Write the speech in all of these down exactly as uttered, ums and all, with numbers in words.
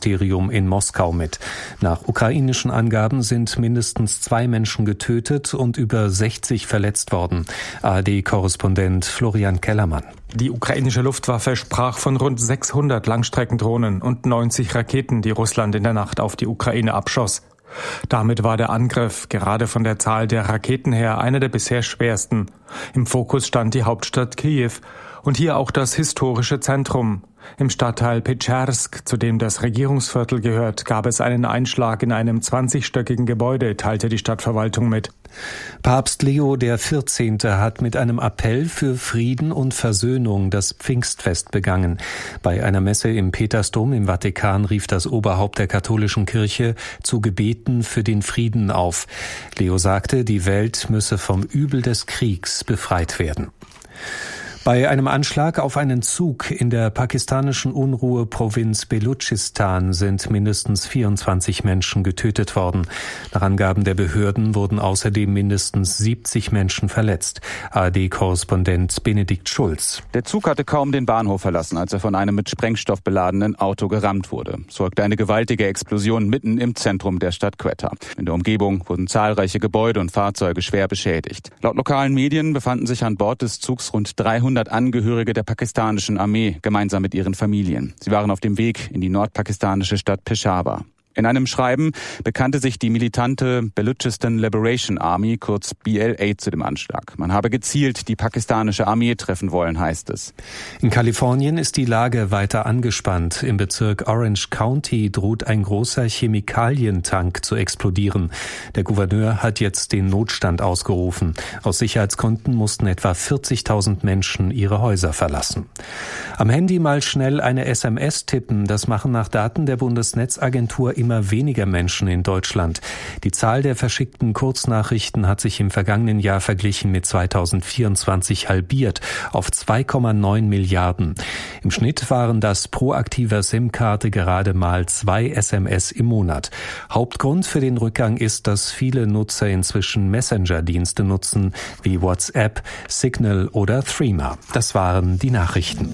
Außenministerium in Moskau mit. Nach ukrainischen Angaben sind mindestens zwei Menschen getötet und über sechzig verletzt worden. A R D-Korrespondent Florian Kellermann. Die ukrainische Luftwaffe sprach von rund sechshundert Langstreckendrohnen und neunzig Raketen, die Russland in der Nacht auf die Ukraine abschoss. Damit war der Angriff, gerade von der Zahl der Raketen her, einer der bisher schwersten. Im Fokus stand die Hauptstadt Kiew und hier auch das historische Zentrum. Im Stadtteil Petschersk, zu dem das Regierungsviertel gehört, gab es einen Einschlag in einem zwanzigstöckigen Gebäude, teilte die Stadtverwaltung mit. Papst Leo der Vierzehnte hat mit einem Appell für Frieden und Versöhnung das Pfingstfest begangen. Bei einer Messe im Petersdom im Vatikan rief das Oberhaupt der katholischen Kirche zu Gebeten für den Frieden auf. Leo sagte, die Welt müsse vom Übel des Kriegs befreit werden. Bei einem Anschlag auf einen Zug in der pakistanischen Unruheprovinz Belutschistan sind mindestens vierundzwanzig Menschen getötet worden. Nach Angaben der Behörden wurden außerdem mindestens siebzig Menschen verletzt. A R D-Korrespondent Benedikt Schulz. Der Zug hatte kaum den Bahnhof verlassen, als er von einem mit Sprengstoff beladenen Auto gerammt wurde. Es folgte eine gewaltige Explosion mitten im Zentrum der Stadt Quetta. In der Umgebung wurden zahlreiche Gebäude und Fahrzeuge schwer beschädigt. Laut lokalen Medien befanden sich an Bord des Zugs rund dreihundert Angehörige der pakistanischen Armee gemeinsam mit ihren Familien. Sie waren auf dem Weg in die nordpakistanische Stadt Peshawar. In einem Schreiben bekannte sich die militante Baluchistan Liberation Army, kurz B L A, zu dem Anschlag. Man habe gezielt die pakistanische Armee treffen wollen, heißt es. In Kalifornien ist die Lage weiter angespannt. Im Bezirk Orange County droht ein großer Chemikalientank zu explodieren. Der Gouverneur hat jetzt den Notstand ausgerufen. Aus Sicherheitsgründen mussten etwa vierzigtausend Menschen ihre Häuser verlassen. Am Handy mal schnell eine S M S tippen, das machen nach Daten der Bundesnetzagentur immer weniger Menschen in Deutschland. Die Zahl der verschickten Kurznachrichten hat sich im vergangenen Jahr verglichen mit zweitausendvierundzwanzig halbiert auf zwei Komma neun Milliarden. Im Schnitt waren das pro aktiver SIM-Karte gerade mal zwei S M S im Monat. Hauptgrund für den Rückgang ist, dass viele Nutzer inzwischen Messenger-Dienste nutzen, wie WhatsApp, Signal oder Threema. Das waren die Nachrichten.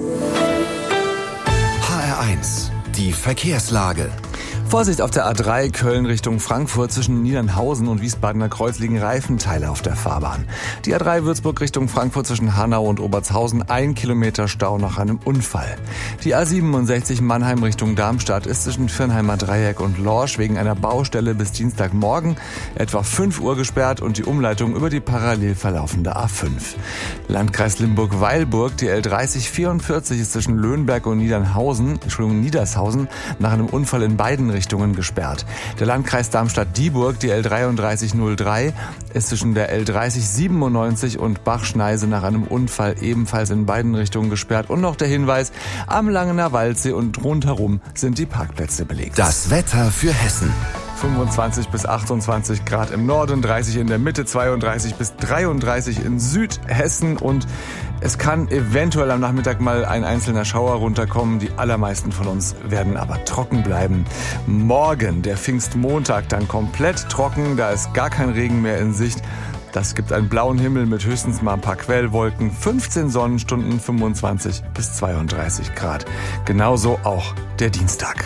H R eins, die Verkehrslage. Vorsicht auf der A drei Köln Richtung Frankfurt. Zwischen Niedernhausen und Wiesbadener Kreuz liegen Reifenteile auf der Fahrbahn. Die A drei Würzburg Richtung Frankfurt zwischen Hanau und Obertshausen, ein Kilometer Stau nach einem Unfall. Die A siebenundsechzig Mannheim Richtung Darmstadt ist zwischen Viernheimer Dreieck und Lorsch wegen einer Baustelle bis Dienstagmorgen etwa fünf Uhr gesperrt und die Umleitung über die parallel verlaufende A fünf. Landkreis Limburg-Weilburg, die L dreißig vierundvierzig ist zwischen Löhnberg und Niedernhausen, Entschuldigung, Niedershausen nach einem Unfall in beiden Richtungen gesperrt. Der Landkreis Darmstadt-Dieburg, die L dreiunddreißig null drei, ist zwischen der L dreißig siebenundneunzig und Bachschneise nach einem Unfall ebenfalls in beiden Richtungen gesperrt. Und noch der Hinweis, am Langener Waldsee und rundherum sind die Parkplätze belegt. Das Wetter für Hessen. fünfundzwanzig bis achtundzwanzig Grad im Norden, dreißig in der Mitte, zweiunddreißig bis dreiunddreißig in Südhessen und es kann eventuell am Nachmittag mal ein einzelner Schauer runterkommen. Die allermeisten von uns werden aber trocken bleiben. Morgen, der Pfingstmontag, dann komplett trocken, da ist gar kein Regen mehr in Sicht. Das gibt einen blauen Himmel mit höchstens mal ein paar Quellwolken, fünfzehn Sonnenstunden, fünfundzwanzig bis zweiunddreißig Grad. Genauso auch der Dienstag.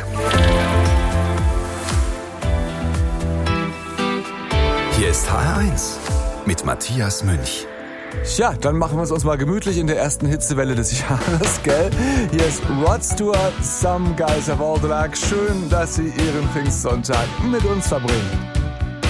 Hier ist H R eins mit Matthias Münch. Ja, dann machen wir es uns mal gemütlich in der ersten Hitzewelle des Jahres, gell? Hier ist Rod Stewart, Some Guys Have All the Luck. Schön, dass Sie Ihren Pfingstsonntag mit uns verbringen.